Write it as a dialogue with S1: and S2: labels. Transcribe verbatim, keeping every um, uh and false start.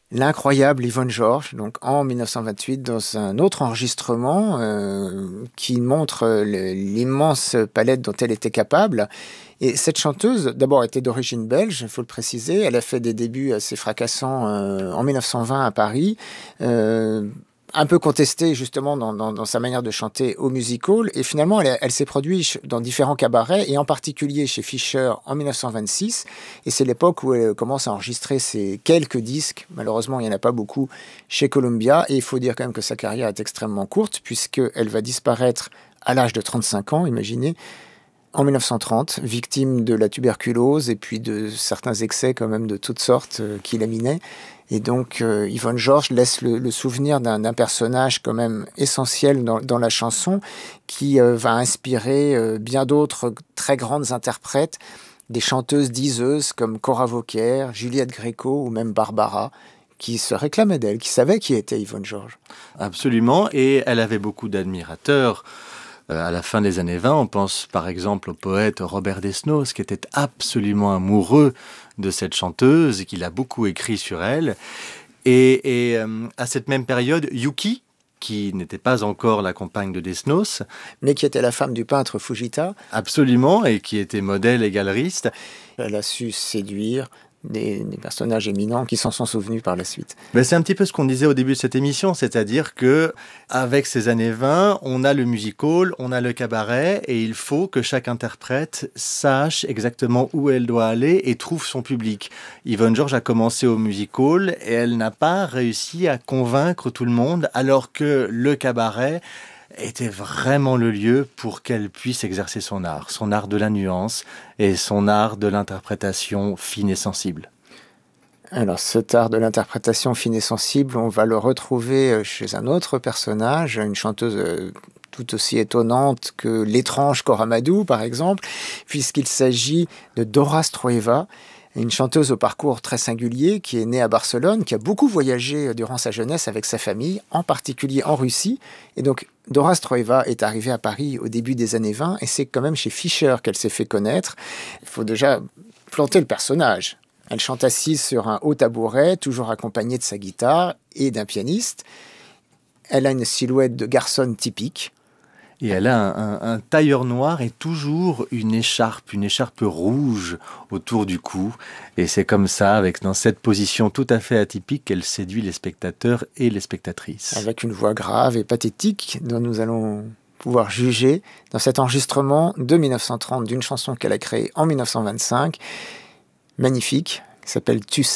S1: l'incroyable Yvonne Georges, donc en mille neuf cent vingt-huit, dans un autre enregistrement euh, qui montre le- l'immense palette dont elle était capable. Et cette chanteuse, d'abord, était d'origine belge, il faut le préciser. Elle a fait des débuts assez fracassants euh, en mille neuf cent vingt à Paris. Euh, un peu contestée justement dans, dans, dans sa manière de chanter au music hall. Et finalement, elle, elle s'est produite dans différents cabarets, et en particulier chez Fischer en mille neuf cent vingt-six. Et c'est l'époque où elle commence à enregistrer ses quelques disques. Malheureusement, il n'y en a pas beaucoup chez Columbia. Et il faut dire quand même que sa carrière est extrêmement courte, puisqu'elle va disparaître à l'âge de trente-cinq ans, imaginez, en mille neuf cent trente, victime de la tuberculose et puis de certains excès quand même de toutes sortes euh, qui laminaient. Et donc euh, Yvonne Georges laisse le, le souvenir d'un, d'un personnage quand même essentiel dans, dans la chanson, qui euh, va inspirer euh, bien d'autres très grandes interprètes, des chanteuses diseuses comme Cora Vauquier, Juliette Gréco ou même Barbara, qui se réclamaient d'elle, qui savaient qui était Yvonne Georges.
S2: Absolument, et elle avait beaucoup d'admirateurs. Euh, à la fin des années vingt, on pense par exemple au poète Robert Desnos, qui était absolument amoureux de cette chanteuse et qui a beaucoup écrit sur elle. Et, et euh, à cette même période, Yuki, qui n'était pas encore la compagne de Desnos,
S1: mais qui était la femme du peintre Fujita.
S2: Absolument, et qui était modèle et galeriste.
S1: Elle a su séduire des, des personnages éminents qui s'en sont souvenus par la suite.
S2: Mais c'est un petit peu ce qu'on disait au début de cette émission, c'est-à-dire que avec ces années vingt, on a le music hall, on a le cabaret, et il faut que chaque interprète sache exactement où elle doit aller et trouve son public. Yvonne Georges a commencé au music hall et elle n'a pas réussi à convaincre tout le monde, alors que le cabaret était vraiment le lieu pour qu'elle puisse exercer son art, son art de la nuance et son art de l'interprétation fine et sensible.
S1: Alors, cet art de l'interprétation fine et sensible, on va le retrouver chez un autre personnage, une chanteuse tout aussi étonnante que l'étrange Cora Madou, par exemple, puisqu'il s'agit de Dora Stroeva, une chanteuse au parcours très singulier qui est née à Barcelone, qui a beaucoup voyagé durant sa jeunesse avec sa famille, en particulier en Russie. Et donc, Dora Stroeva est arrivée à Paris au début des années vingt, et c'est quand même chez Fischer qu'elle s'est fait connaître. Il faut déjà planter le personnage. Elle chante assise sur un haut tabouret, toujours accompagnée de sa guitare et d'un pianiste. Elle a une silhouette de garçonne typique.
S2: Et elle a un, un, un tailleur noir et toujours une écharpe, une écharpe rouge autour du cou. Et c'est comme ça, avec dans cette position tout à fait atypique, qu'elle séduit les spectateurs et les spectatrices.
S1: Avec une voix grave et pathétique dont nous allons pouvoir juger dans cet enregistrement de mille neuf cent trente d'une chanson qu'elle a créée en mille neuf cent vingt-cinq, magnifique, qui s'appelle « Tu sais ».